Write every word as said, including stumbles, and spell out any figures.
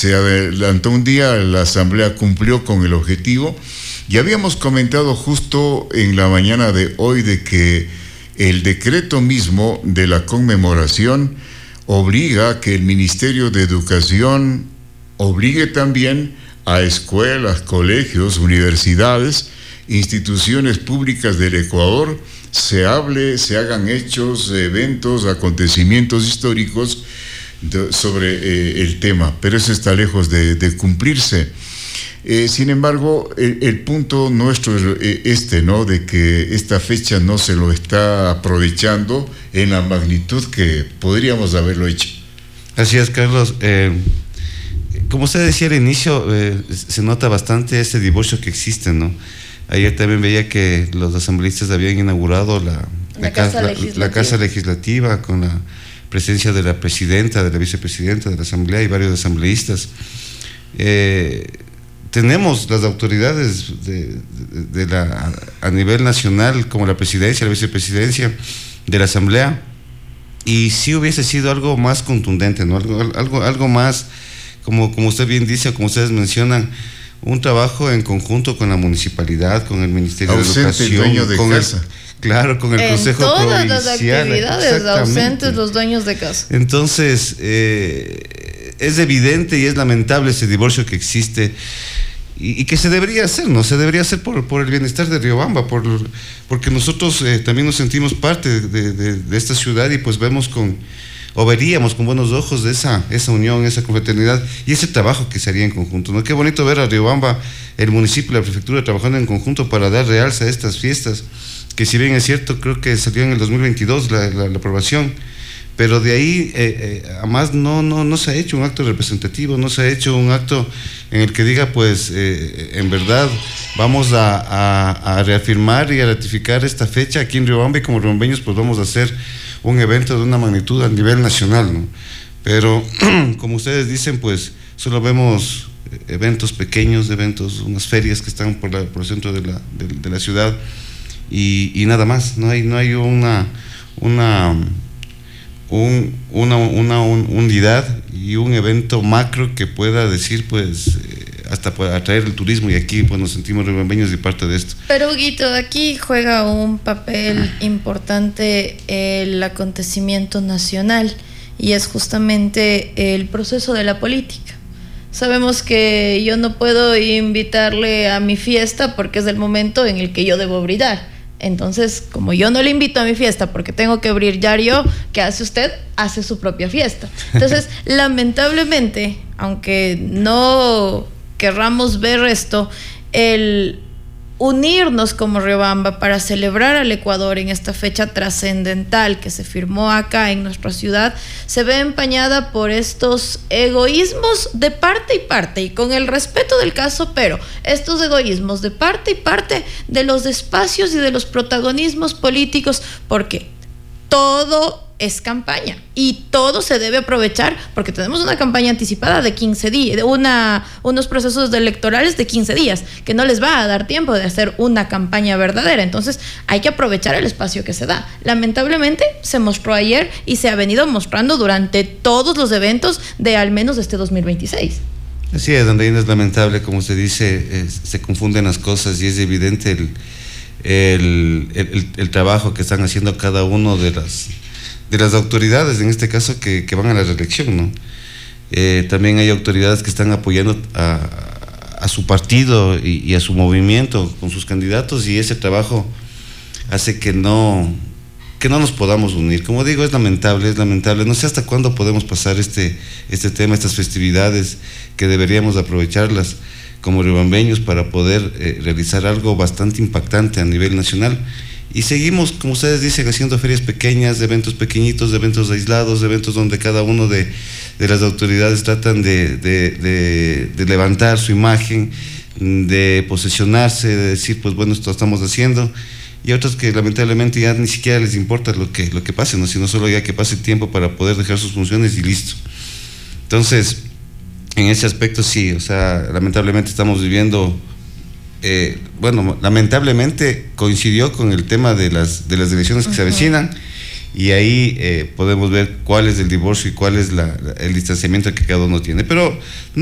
se adelantó un día, la Asamblea cumplió con el objetivo, y habíamos comentado justo en la mañana de hoy de que el decreto mismo de la conmemoración obliga a que el Ministerio de Educación obligue también a escuelas, colegios, universidades, instituciones públicas del Ecuador, se hable, se hagan hechos, eventos, acontecimientos históricos de, sobre eh, el tema, pero eso está lejos de, de cumplirse. Eh, sin embargo, el, el punto nuestro es este, ¿no? De que esta fecha no se lo está aprovechando en la magnitud que podríamos haberlo hecho. Así es, Carlos. Eh, como usted decía al inicio, eh, se nota bastante ese divorcio que existe, ¿no? Ayer también veía que los asambleístas habían inaugurado la, la, la, casa, la, la casa legislativa con la presencia de la presidenta, de la vicepresidenta de la asamblea y varios asambleístas. Eh, tenemos las autoridades de, de, de la, a nivel nacional, como la presidencia, la vicepresidencia de la asamblea, y sí hubiese sido algo más contundente, ¿no? Algo, algo, algo más, como, como usted bien dice, como ustedes mencionan, un trabajo en conjunto con la municipalidad, con el Ministerio ausente de Educación, el dueño de con casa. El, claro, con el en Consejo todas Provincial. las actividades ausentes los dueños de casa. Entonces, eh, es evidente y es lamentable ese divorcio que existe y, y que se debería hacer, ¿no? Se debería hacer por, por el bienestar de Riobamba, por, porque nosotros eh, también nos sentimos parte de, de, de esta ciudad y pues vemos con, o veríamos con buenos ojos de esa, esa unión, esa confraternidad y ese trabajo que se haría en conjunto, ¿no? Qué bonito ver a Riobamba, el municipio y la prefectura trabajando en conjunto para dar realce a estas fiestas, que si bien es cierto, creo que salió en el dos mil veintidós la, la, la aprobación, pero de ahí eh, eh, además no, no, no se ha hecho un acto representativo, no se ha hecho un acto en el que diga pues eh, en verdad vamos a, a, a reafirmar y a ratificar esta fecha aquí en Riobamba y como riobambeños pues vamos a hacer un evento de una magnitud a nivel nacional, ¿no? Pero como ustedes dicen pues solo vemos eventos pequeños, eventos, unas ferias que están por, la, por el centro de la, de, de la ciudad y, y nada más, no hay, no hay una, una Un, una, una un, unidad y un evento macro que pueda decir pues eh, hasta para atraer el turismo y aquí pues nos sentimos riobambeños de parte de esto. Pero Huguito, aquí juega un papel importante el acontecimiento nacional y es justamente el proceso de la política. Sabemos que yo no puedo invitarle a mi fiesta porque es el momento en el que yo debo brindar. Entonces, como yo no le invito a mi fiesta porque tengo que brillar yo, ¿qué hace usted? Hace su propia fiesta. Entonces, lamentablemente, aunque no querramos ver esto, el unirnos como Riobamba para celebrar al Ecuador en esta fecha trascendental que se firmó acá en nuestra ciudad, se ve empañada por estos egoísmos de parte y parte, y con el respeto del caso, pero estos egoísmos de parte y parte de los espacios y de los protagonismos políticos, porque todo es campaña y todo se debe aprovechar porque tenemos una campaña anticipada de quince días, una, unos procesos electorales de quince días que no les va a dar tiempo de hacer una campaña verdadera. Entonces hay que aprovechar el espacio que se da. Lamentablemente se mostró ayer y se ha venido mostrando durante todos los eventos de al menos este dos mil veintiséis. Así es, Andreina, es lamentable, como usted dice, eh, se confunden las cosas y es evidente el, el, el, el trabajo que están haciendo cada uno de las de las autoridades, en este caso, que, que van a la reelección, ¿no? Eh, también hay autoridades que están apoyando a, a su partido y, y a su movimiento con sus candidatos y ese trabajo hace que no, que no nos podamos unir. Como digo, es lamentable, es lamentable. No sé hasta cuándo podemos pasar este, este tema, estas festividades que deberíamos aprovecharlas como riobambeños para poder eh, realizar algo bastante impactante a nivel nacional. Y seguimos, como ustedes dicen, haciendo ferias pequeñas, eventos pequeñitos, eventos aislados, eventos donde cada uno de, de las autoridades tratan de, de, de, de levantar su imagen, de posesionarse, de decir, pues bueno, esto estamos haciendo, y otros que lamentablemente ya ni siquiera les importa lo que, lo que pase, ¿no? Sino solo ya que pase tiempo para poder dejar sus funciones y listo. Entonces, en ese aspecto sí, o sea, lamentablemente estamos viviendo... Eh, bueno, lamentablemente coincidió con el tema de las, de las elecciones que uh-huh. se avecinan y ahí eh, podemos ver cuál es el divorcio y cuál es la, el distanciamiento que cada uno tiene, pero no